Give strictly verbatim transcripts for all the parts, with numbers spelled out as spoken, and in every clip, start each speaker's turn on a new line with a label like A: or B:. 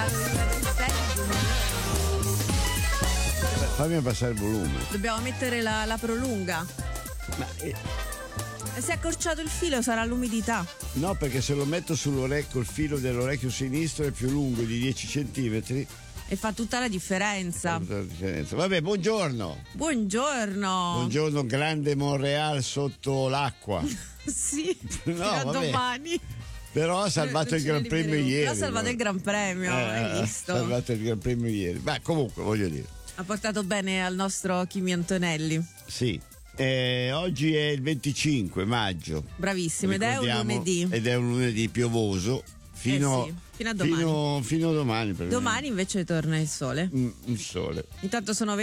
A: la rovina del peggio.
B: Fammi abbassare il volume.
A: Dobbiamo mettere la, la prolunga.
B: Ma, eh,
A: Si è accorciato il filo, sarà l'umidità.
B: no, perché se lo metto sull'orecchio, il filo dell'orecchio sinistro è più lungo di dieci centimetri.
A: E fa tutta la differenza.
B: Tutta la differenza. Vabbè, buongiorno.
A: Buongiorno.
B: Buongiorno, grande Montreal sotto l'acqua.
A: Sì,
B: No,
A: fino a
B: vabbè.
A: domani.
B: Però ha salvato
A: Non
B: il
A: ce ne
B: Gran Premio
A: libereremo.
B: ieri.
A: Ha salvato
B: no?
A: il Gran Premio,
B: Eh,
A: hai
B: Ha
A: visto?
B: salvato il Gran Premio ieri. Ma comunque, voglio dire.
A: Ha portato bene al nostro Kimi Antonelli.
B: Sì. Eh, oggi è il venticinque maggio.
A: Bravissimo, ed è un
B: Ricordiamo,
A: lunedì.
B: Ed è un lunedì piovoso. Fino,
A: Eh sì, fino a domani.
B: Fino, fino a domani. Per
A: Domani invece torna il sole.
B: me. Mm, il sole.
A: Intanto sono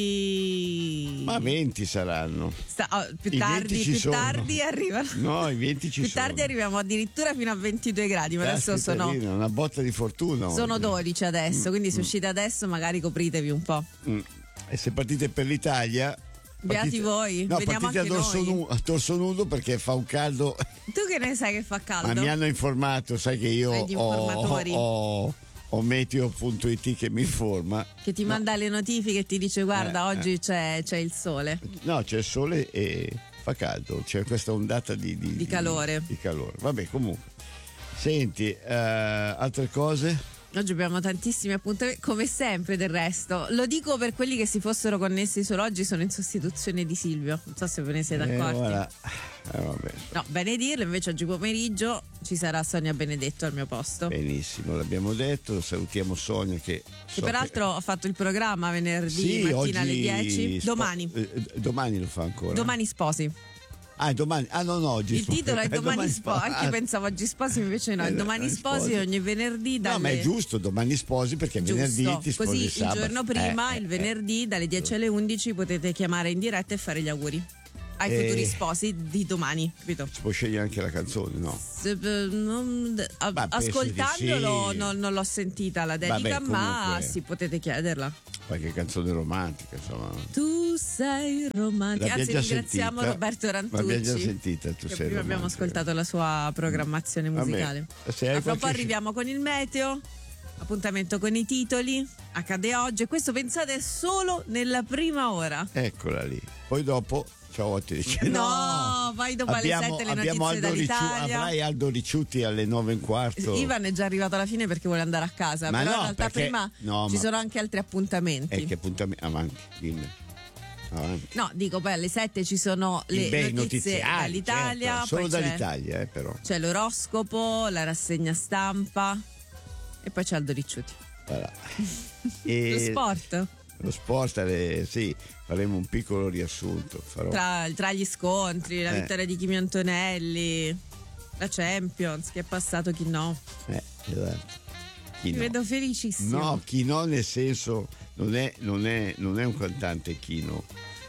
A: venti.
B: Ma venti saranno.
A: Sta- oh, più
B: I
A: tardi,
B: venti ci
A: più
B: sono.
A: tardi arrivano.
B: No, i venti ci
A: più
B: sono.
A: tardi arriviamo addirittura fino a ventidue gradi, ma adesso
B: Caspita,
A: sono,
B: Rina, una botta di fortuna.
A: sono
B: oggi.
A: dodici adesso, quindi se
B: mm.
A: uscite adesso magari copritevi un po'.
B: Mm. E se partite per l'Italia.
A: Beati
B: partite-
A: voi,
B: No,
A: veniamo
B: partite a
A: anche
B: dorso,
A: noi.
B: nu- a torso nudo perché fa un caldo.
A: Tu che ne sai che fa caldo?
B: Ma mi hanno informato, sai che io
A: Hai gli
B: ho,
A: informatori.
B: ho, ho meteo punto it che mi informa.
A: Che ti manda le notifiche e ti dice guarda
B: Eh,
A: oggi c'è, c'è il sole.
B: No, c'è il sole e fa caldo, c'è questa ondata di, di,
A: Di calore.
B: Di, di calore. Vabbè, comunque. Senti, eh, altre cose?
A: Oggi abbiamo tantissimi appuntamenti, come sempre del resto. Lo dico per quelli che si fossero connessi solo oggi, sono in sostituzione di Silvio. Non so se ve ne siete
B: Eh,
A: accorti.
B: voilà. Eh, vabbè.
A: No, bene dirlo, invece oggi pomeriggio ci sarà Sonia Benedetto al mio posto.
B: Benissimo, l'abbiamo detto, salutiamo Sonia che...
A: Che
B: so
A: peraltro ha fatto il programma venerdì
B: Sì,
A: mattina
B: oggi
A: alle dieci.
B: spo-
A: Domani.
B: eh, domani lo fa ancora.
A: Domani sposi.
B: Ah, domani. Ah, no, no, oggi.
A: Il titolo è
B: Eh,
A: Domani sposi.
B: spo-
A: Anche
B: ah,
A: pensavo oggi sposi, invece no, è
B: eh,
A: Domani sposi ogni venerdì dalle...
B: No, ma è giusto, domani sposi perché
A: Giusto.
B: venerdì ti sposi
A: Così
B: il sabato.
A: il giorno prima,
B: Eh,
A: il
B: eh,
A: venerdì dalle dieci alle undici potete chiamare in diretta e fare gli auguri ai
B: Eh.
A: futuri sposi di domani, capito?
B: Si può scegliere anche la canzone, no?
A: Se- eh, non- a-
B: Ma penso
A: ascoltandolo
B: di sì.
A: non, non l'ho sentita la dedica,
B: Vabbè,
A: ma
B: comunque.
A: sì, potete chiederla.
B: Qualche canzone romantica, insomma.
A: Tu sei romantico.
B: L'abbiamo
A: Anzi,
B: già
A: ringraziamo
B: sentita.
A: Roberto Rantucci.
B: L'abbiamo già sentita, tu
A: che
B: sei
A: prima abbiamo
B: romantica.
A: ascoltato la sua programmazione
B: Vabbè,
A: musicale.
B: se hai
A: A fra un po'
B: qualche-
A: arriviamo con il meteo. Appuntamento con i titoli. Accade oggi. E questo pensate è solo nella prima ora.
B: Eccola lì. Poi dopo, ciao a te. Dice,
A: No, poi dopo alle sette le
B: abbiamo
A: notizie
B: Aldo Ricciu-
A: dall'Italia.
B: avrai Aldo Ricciuti alle nove e un quarto.
A: Ivan è già arrivato alla fine perché vuole andare a casa.
B: Ma
A: però
B: no,
A: in realtà
B: perché-
A: prima
B: no,
A: ci
B: ma-
A: sono anche altri appuntamenti.
B: E che appuntamento? Avanti, dimmi. Avanti.
A: No, dico poi alle sette ci sono le
B: I bei
A: notizie
B: notiziari,
A: dall'Italia.
B: certo, solo
A: poi c'è-
B: dall'Italia, eh, però.
A: C'è l'oroscopo, la rassegna stampa e poi c'è Aldo Ricciuti.
B: Voilà.
A: Lo
B: E
A: sport,
B: Lo sport, eh, sì, faremo un piccolo riassunto. Farò.
A: tra, tra gli scontri, la
B: Eh.
A: vittoria di Kimi Antonelli, la Champions, chi è passato, chi no.
B: Eh, esatto. Chi
A: Mi
B: no?
A: vedo felicissimo.
B: No, chi no, nel senso non è, non è, non è un cantante chi no.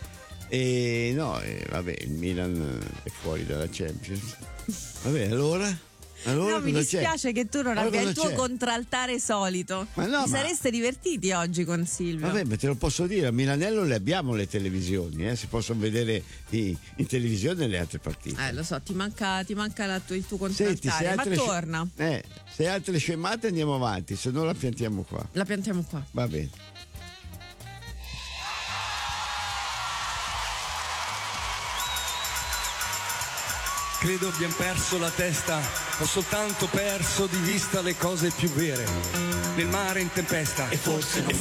B: E no, eh, vabbè, il Milan è fuori dalla Champions. Vabbè, allora? Allora
A: No, mi
B: cosa c'è?
A: dispiace che tu non
B: Allora
A: abbia il
B: cosa
A: tuo
B: c'è?
A: contraltare solito.
B: Ma no,
A: Vi
B: ma-
A: sareste divertiti oggi con Silvio.
B: Vabbè, ma te lo posso dire, a Milanello le abbiamo le televisioni, eh? Si possono vedere i- in televisione le altre partite.
A: Eh, lo so, ti manca, ti manca la tu- il tuo
B: Senti,
A: contraltare,
B: se
A: ma
B: altre,
A: torna.
B: eh, se altre scemate andiamo avanti, se no la piantiamo qua.
A: La piantiamo qua.
B: Va bene.
C: Credo abbiamo perso la testa, ho soltanto perso di vista le cose più vere. Nel mare in tempesta, e forse non